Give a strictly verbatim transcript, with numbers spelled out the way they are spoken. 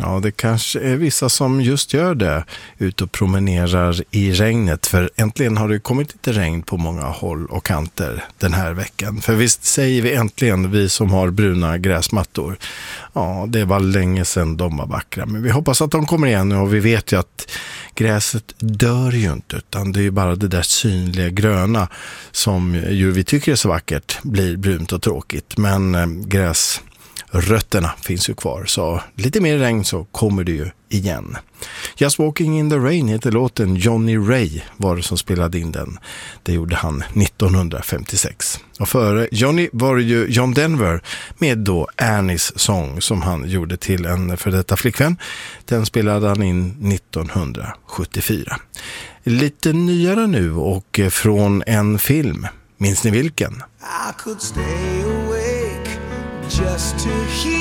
Ja, det kanske är vissa som just gör det, ut och promenerar i regnet, för äntligen har det kommit lite regn på många håll och kanter den här veckan. För visst säger vi äntligen, vi som har bruna gräsmattor. Ja, det var länge sedan de var vackra, men vi hoppas att de kommer igen, och vi vet ju att gräset dör ju inte, utan det är ju bara det där synliga gröna som ju vi tycker är så vackert blir brunt och tråkigt, men eh, gräs rötterna finns ju kvar, så lite mer regn så kommer det ju igen. Just Walking in the Rain heter låten. Johnny Ray var det som spelade in den. Det gjorde han nittonhundrafemtiosex. Och före Johnny var det ju John Denver med då Annies sång som han gjorde till en för detta flickvän. Den spelade han in nittonhundrasjuttiofyra. Lite nyare nu och från en film. Minns ni vilken? I could stay awake just to hear